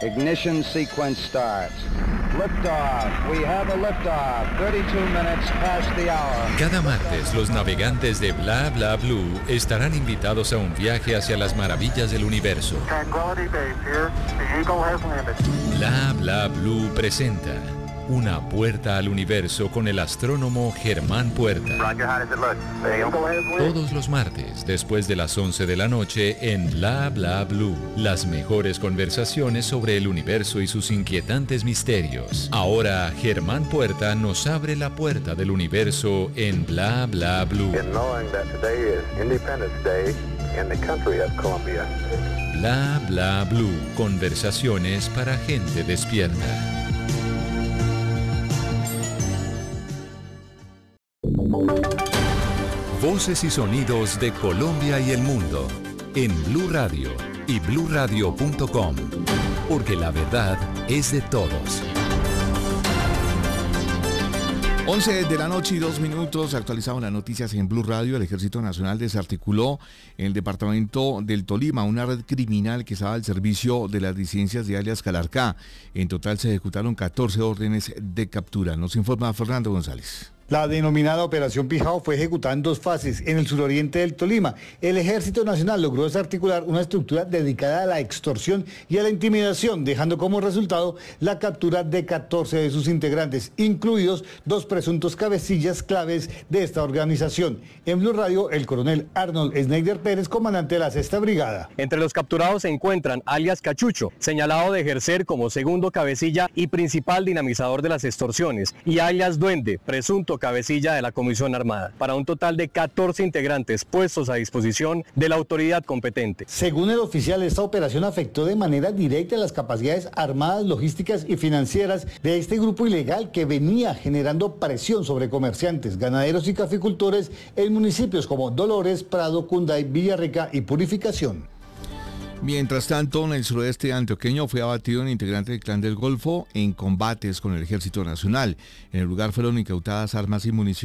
Ignition sequence starts. Liftoff. We have a liftoff. 32 minutes past the hour. Cada martes, los navegantes de Bla Bla Blue estarán invitados a un viaje hacia las maravillas del universo. Tranquility Base here. The Eagle has landed. Bla Bla Blue presenta Una puerta al universo con el astrónomo Germán Puerta. Roger, how does it look? The Eagle has landed. Todos los martes, después de las 11 de la noche, en Bla Bla Blue. Las mejores conversaciones sobre el universo y sus inquietantes misterios. Ahora, Germán Puerta nos abre la puerta del universo en Bla Bla Blue. And knowing that today is Independence Day in the country of Colombia. Bla Bla Blue. Conversaciones para gente despierta. Voces y sonidos de Colombia y el mundo en Blue Radio y bluradio.com, porque la verdad es de todos. 11 de la noche y 2 minutos, actualizamos las noticias en Blue Radio. El Ejército Nacional desarticuló en el departamento del Tolima una red criminal que estaba al servicio de las disidencias de alias Calarcá. En total se ejecutaron 14 órdenes de captura. Nos informa Fernando González. La denominada Operación Pijao fue ejecutada en 2 fases en el suroriente del Tolima. El Ejército Nacional logró desarticular una estructura dedicada a la extorsión y a la intimidación, dejando como resultado la captura de 14 de sus integrantes, incluidos 2 presuntos cabecillas claves de esta organización. En Blue Radio, el coronel Arnold Schneider Pérez, comandante de la 6ª Brigada. Entre los capturados se encuentran alias Cachucho, señalado de ejercer como segundo cabecilla y principal dinamizador de las extorsiones, y alias Duende, presunto cabecilla de la Comisión Armada, para un total de 14 integrantes puestos a disposición de la autoridad competente. Según el oficial, esta operación afectó de manera directa las capacidades armadas, logísticas y financieras de este grupo ilegal que venía generando presión sobre comerciantes, ganaderos y caficultores en municipios como Dolores, Prado, Cunday, Villarrica y Purificación. Mientras tanto, en el suroeste antioqueño fue abatido un integrante del Clan del Golfo en combates con el Ejército Nacional. En el lugar fueron incautadas armas y municiones